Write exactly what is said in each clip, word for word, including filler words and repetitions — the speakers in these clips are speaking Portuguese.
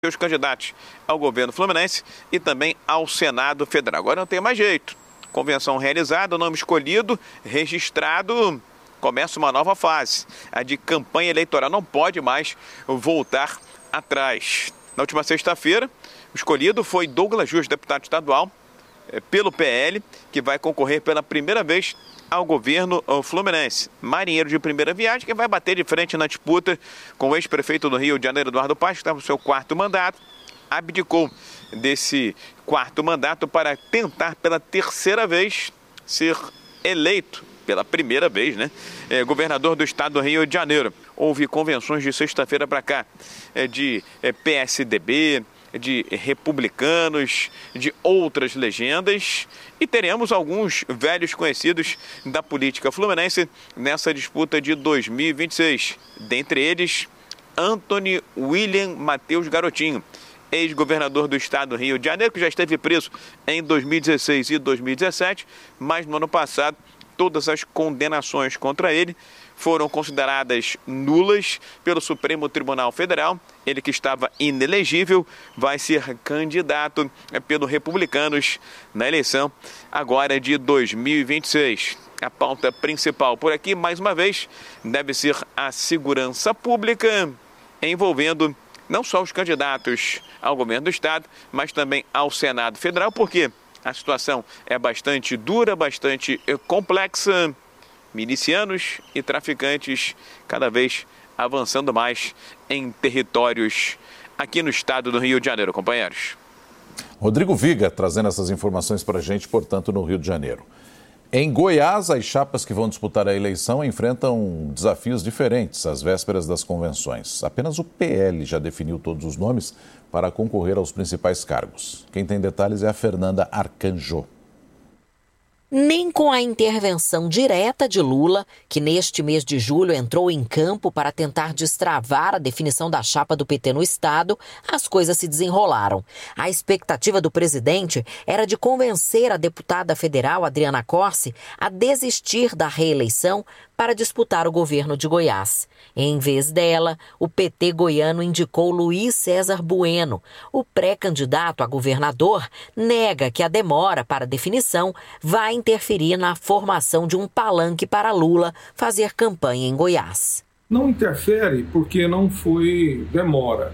seus candidatos ao governo fluminense e também ao Senado Federal. Agora não tem mais jeito. Convenção realizada, nome escolhido, registrado, começa uma nova fase. A de campanha eleitoral não pode mais voltar atrás. Na última sexta-feira, o escolhido foi Douglas Jus, deputado estadual pelo P L, que vai concorrer pela primeira vez ao governo fluminense. Marinheiro de primeira viagem, que vai bater de frente na disputa com o ex-prefeito do Rio de Janeiro, Eduardo Paes, que está no seu quarto mandato, abdicou desse quarto mandato para tentar pela terceira vez ser eleito, pela primeira vez, né, é, governador do estado do Rio de Janeiro. Houve convenções de sexta-feira para cá, é, de é, P S D B, de republicanos, de outras legendas, e teremos alguns velhos conhecidos da política fluminense nessa disputa de dois mil e vinte e seis. Dentre eles, Antony William Matheus Garotinho, ex-governador do estado do Rio de Janeiro, que já esteve preso em dois mil e dezesseis e dois mil e dezessete, mas no ano passado todas as condenações contra ele foram consideradas nulas pelo Supremo Tribunal Federal. Ele, que estava inelegível, vai ser candidato pelos republicanos na eleição agora de dois mil e vinte e seis. A pauta principal por aqui, mais uma vez, deve ser a segurança pública, envolvendo não só os candidatos ao governo do estado, mas também ao Senado Federal, porque a situação é bastante dura, bastante complexa. Milicianos e traficantes cada vez avançando mais em territórios aqui no estado do Rio de Janeiro, companheiros. Rodrigo Viga trazendo essas informações para a gente, portanto, no Rio de Janeiro. Em Goiás, as chapas que vão disputar a eleição enfrentam desafios diferentes às vésperas das convenções. Apenas o P L já definiu todos os nomes para concorrer aos principais cargos. Quem tem detalhes é a Fernanda Arcanjo. Nem com a intervenção direta de Lula, que neste mês de julho entrou em campo para tentar destravar a definição da chapa do P T no estado, as coisas se desenrolaram. A expectativa do presidente era de convencer a deputada federal Adriana Corsi a desistir da reeleição para disputar o governo de Goiás. Em vez dela, o P T goiano indicou Luiz César Bueno. O pré-candidato a governador nega que a demora para definição vai interferir na formação de um palanque para Lula fazer campanha em Goiás. Não interfere porque não foi demora.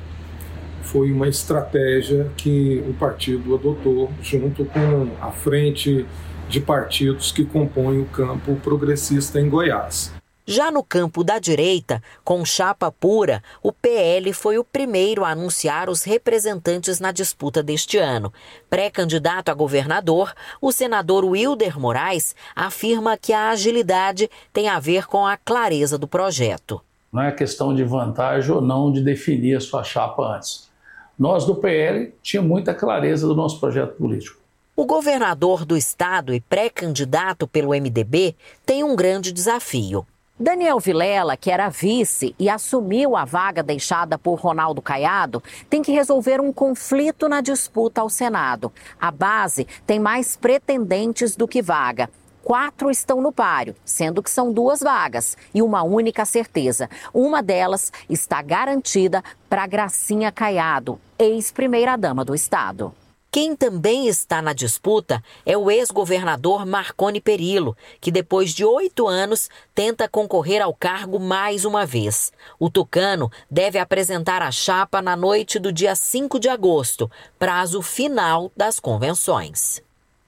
Foi uma estratégia que o partido adotou junto com a frente de partidos que compõem o campo progressista em Goiás. Já no campo da direita, com chapa pura, o P L foi o primeiro a anunciar os representantes na disputa deste ano. Pré-candidato a governador, o senador Wilder Moraes afirma que a agilidade tem a ver com a clareza do projeto. Não é questão de vantagem ou não de definir a sua chapa antes. Nós do P L tínhamos muita clareza do nosso projeto político. O governador do estado e pré-candidato pelo M D B tem um grande desafio. Daniel Vilela, que era vice e assumiu a vaga deixada por Ronaldo Caiado, tem que resolver um conflito na disputa ao Senado. A base tem mais pretendentes do que vaga. Quatro estão no páreo, sendo que são duas vagas e uma única certeza. Uma delas está garantida para Gracinha Caiado, ex-primeira-dama do estado. Quem também está na disputa é o ex-governador Marconi Perillo, que depois de oito anos tenta concorrer ao cargo mais uma vez. O tucano deve apresentar a chapa na noite do dia cinco de agosto, prazo final das convenções.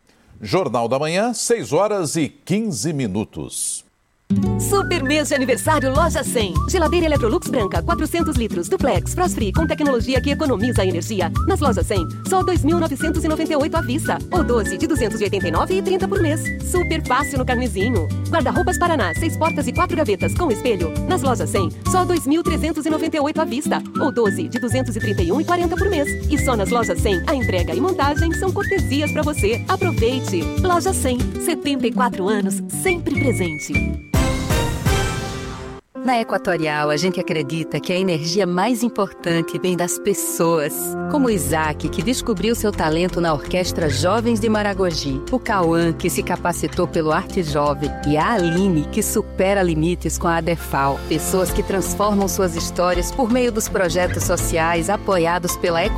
Jornal da Manhã, seis horas e quinze minutos. Super mês de aniversário Loja cem. Geladeira Electrolux branca, quatrocentos litros, duplex, frost free, com tecnologia que economiza energia. Nas Lojas cem, só dois mil novecentos e noventa e oito à vista. Ou doze de duzentos e oitenta e nove reais e trinta por mês. Super fácil no carnezinho. Guarda-roupas Paraná, seis portas e quatro gavetas com espelho. Nas Lojas cem, só dois mil trezentos e noventa e oito à vista. Ou doze de duzentos e trinta e um reais e quarenta por mês. E só nas Lojas cem, a entrega e montagem são cortesias para você. Aproveite! Loja cem, setenta e quatro anos, sempre presente. Na Equatorial, a gente acredita que a energia mais importante vem das pessoas. Como o Isaac, que descobriu seu talento na Orquestra Jovens de Maragogi. O Cauã, que se capacitou pelo Arte Jovem. E a Aline, que supera limites com a ADEFAL. Pessoas que transformam suas histórias por meio dos projetos sociais apoiados pela Equatorial.